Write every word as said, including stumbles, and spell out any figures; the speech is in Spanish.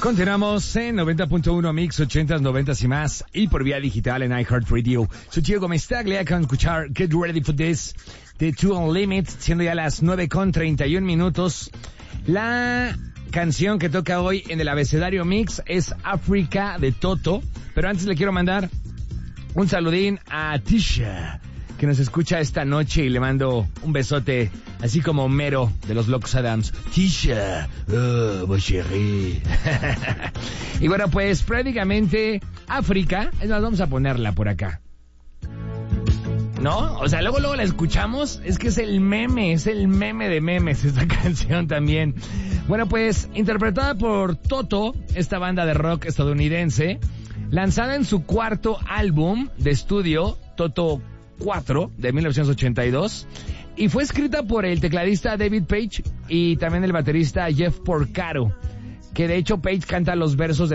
Continuamos en noventa punto uno Mix, ochentas, noventas y más, y por vía digital en iHeartRadio. Soy Chico Gómez Taglia, acaban de escuchar Get Ready for This de Two Unlimited, siendo ya las nueve con treinta y un minutos. La canción que toca hoy en el abecedario Mix es África de Toto, pero antes le quiero mandar un saludín a Tisha, que nos escucha esta noche, y le mando un besote, así como Homero de los Locos Adams. Tisha, oh, mon chéri. Y bueno, pues prácticamente África, es más, vamos a ponerla por acá, ¿no? O sea, luego, luego la escuchamos, es que es el meme, es el meme de memes esta canción también. Bueno, pues interpretada por Toto, esta banda de rock estadounidense, lanzada en su cuarto álbum de estudio, Toto cuatro, de mil novecientos ochenta y dos, y fue escrita por el tecladista David Page y también el baterista Jeff Porcaro, que de hecho Page canta los versos de